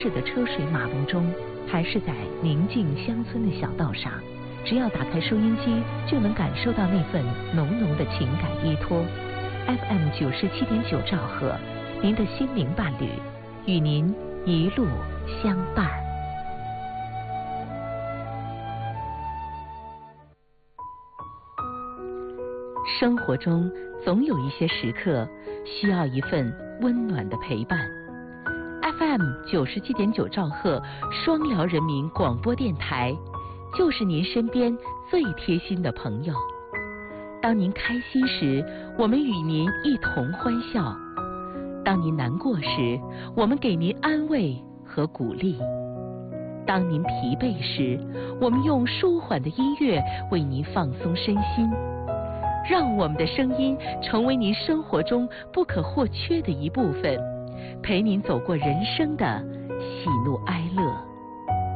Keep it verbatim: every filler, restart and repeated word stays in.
市的车水马龙中，还是在宁静乡村的小道上，只要打开收音机，就能感受到那份浓浓的情感依托。F M 九十七点九兆赫，您的心灵伴侣，与您一路相伴。生活中总有一些时刻需要一份温暖的陪伴。F M 九十七点九兆赫双辽人民广播电台，就是您身边最贴心的朋友。当您开心时，我们与您一同欢笑；当您难过时，我们给您安慰和鼓励；当您疲惫时，我们用舒缓的音乐为您放松身心。让我们的声音成为您生活中不可或缺的一部分，陪您走过人生的喜怒哀乐。